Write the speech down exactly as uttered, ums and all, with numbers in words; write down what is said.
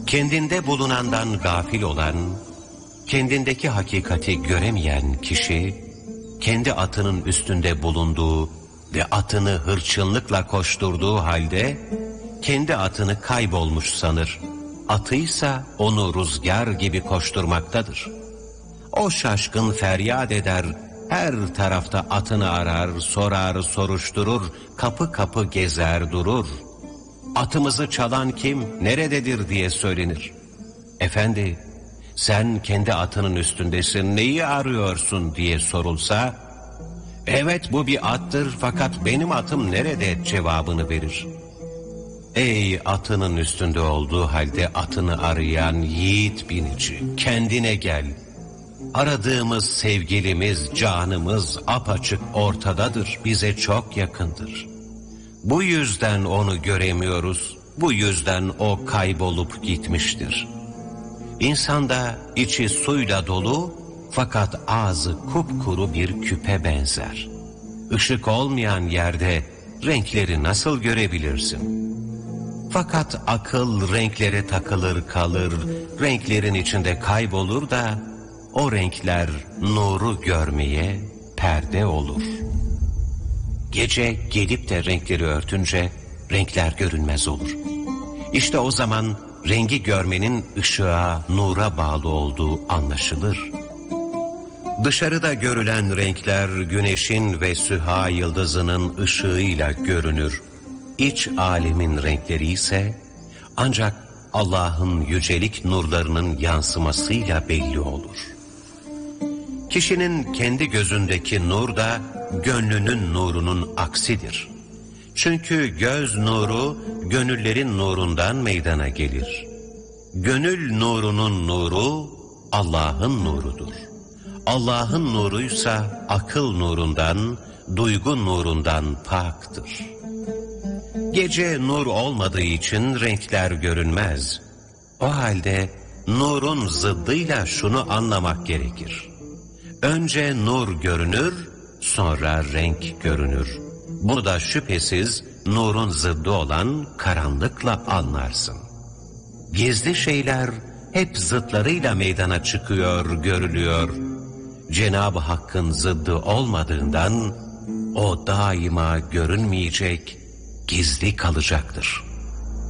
Kendinde bulunandan gafil olan, kendindeki hakikati göremeyen kişi, kendi atının üstünde bulunduğu ve atını hırçınlıkla koşturduğu halde, kendi atını kaybolmuş sanır. Atıysa onu rüzgar gibi koşturmaktadır. O şaşkın feryat eder, her tarafta atını arar, sorar, soruşturur, kapı kapı gezer durur. Atımızı çalan kim, nerededir diye söylenir. Efendi, sen kendi atının üstündesin, neyi arıyorsun diye sorulsa, evet bu bir attır fakat benim atım nerede cevabını verir. Ey atının üstünde olduğu halde atını arayan yiğit binici, kendine gel. Aradığımız sevgilimiz, canımız apaçık ortadadır, bize çok yakındır. Bu yüzden onu göremiyoruz, bu yüzden o kaybolup gitmiştir. İnsan da içi suyla dolu fakat ağzı kupkuru bir küpe benzer. Işık olmayan yerde renkleri nasıl görebilirsin? Fakat akıl renklere takılır kalır, renklerin içinde kaybolur da o renkler nuru görmeye perde olur. Gece gelip de renkleri örtünce renkler görünmez olur. İşte o zaman rengi görmenin ışığa, nura bağlı olduğu anlaşılır. Dışarıda görülen renkler güneşin ve Süha yıldızının ışığıyla görünür. İç alemin renkleri ise ancak Allah'ın yücelik nurlarının yansımasıyla belli olur. Kişinin kendi gözündeki nur da gönlünün nurunun aksidir. Çünkü göz nuru gönüllerin nurundan meydana gelir. Gönül nurunun nuru Allah'ın nurudur. Allah'ın nuruysa akıl nurundan, duygu nurundan paktır. Gece nur olmadığı için renkler görünmez. O halde nurun zıddıyla şunu anlamak gerekir. Önce nur görünür, sonra renk görünür. Bunu da şüphesiz nurun zıddı olan karanlıkla anlarsın. Gizli şeyler hep zıtlarıyla meydana çıkıyor, görülüyor. Cenab-ı Hakk'ın zıddı olmadığından o daima görünmeyecek, gizli kalacaktır.